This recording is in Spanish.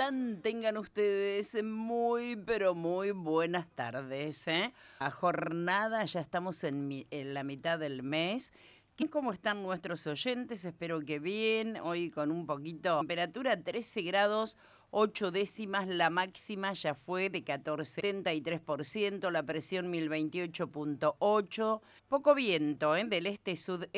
están? Tengan ustedes muy, pero muy buenas tardes. A jornada, ya estamos en la mitad del mes. ¿Cómo están nuestros oyentes? Espero que bien. Hoy con un poquito de temperatura, 13 grados, 8 décimas. La máxima ya fue de 14,73%. La presión 1028,8. Poco viento, del este-sud.